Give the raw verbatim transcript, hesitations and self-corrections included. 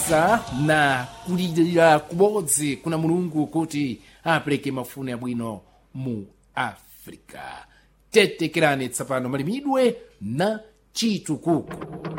kupitiliza na kulidira kubodzi kuna mulungu kuti apereke mafuno abwino mu africa. Tetekerani tsapano malimidwe na chitukuko.